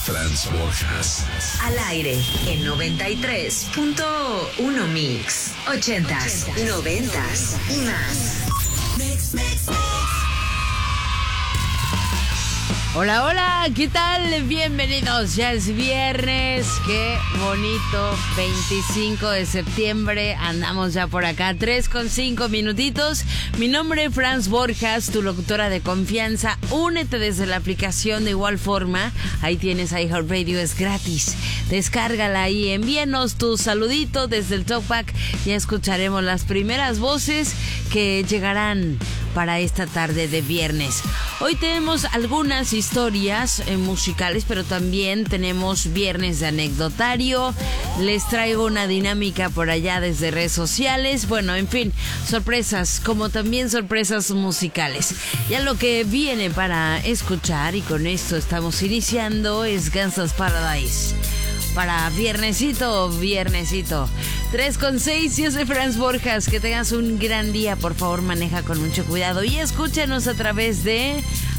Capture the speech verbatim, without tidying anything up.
Franz Borjas. Al aire en noventa y tres punto uno Mix. Ochentas, noventas y más. Mix, mix, mix. Hola, hola, ¿qué tal? Bienvenidos, ya es viernes, qué bonito, veinticinco de septiembre, andamos ya por acá, tres con cinco minutitos. Mi nombre es Franz Borjas, tu locutora de confianza. Únete desde la aplicación de igual forma, ahí tienes iHeartRadio, es gratis. Descárgala ahí, envíanos tu saludito desde el Talkback, ya escucharemos las primeras voces que llegarán para esta tarde de viernes. Hoy tenemos algunas historias eh, musicales, pero también tenemos viernes de anecdotario. Les traigo una dinámica por allá desde redes sociales. Bueno, en fin, sorpresas, como también sorpresas musicales. Ya lo que viene para escuchar, y con esto estamos iniciando, es Gangsta's Paradise. Para viernesito, viernesito. tres con seis, yo soy Franz Borjas. Que tengas un gran día, por favor maneja con mucho cuidado. Y escúchanos a través de